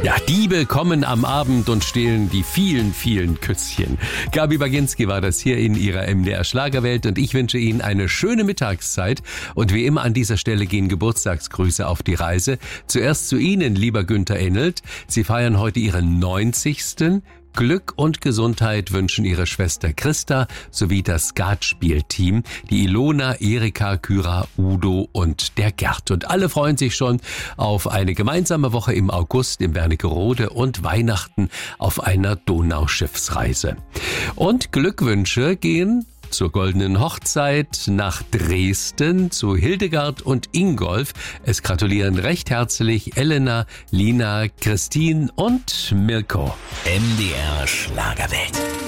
Ja, Diebe kommen am Abend und stehlen die vielen, vielen Küsschen. Gabi Baginski war das hier in ihrer MDR Schlagerwelt und ich wünsche Ihnen eine schöne Mittagszeit. Und wie immer an dieser Stelle gehen Geburtstagsgrüße auf die Reise. Zuerst zu Ihnen, lieber Günther Ennelt. Sie feiern heute Ihren 90. Glück und Gesundheit wünschen ihre Schwester Christa sowie das Skatspielteam, die Ilona, Erika, Kyra, Udo und der Gerd. Und alle freuen sich schon auf eine gemeinsame Woche im August im Wernigerode und Weihnachten auf einer Donauschiffsreise. Und Glückwünsche gehen zur Goldenen Hochzeit nach Dresden zu Hildegard und Ingolf. Es gratulieren recht herzlich Elena, Lina, Christine und Mirko. MDR Schlagerwelt.